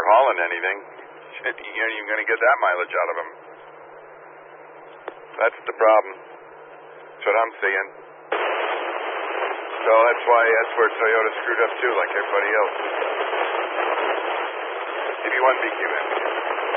hauling anything. You ain't even going to get that mileage out of them. That's the problem. That's what I'm seeing. So that's where Toyota screwed up too, like everybody else. Give me one BQ, man.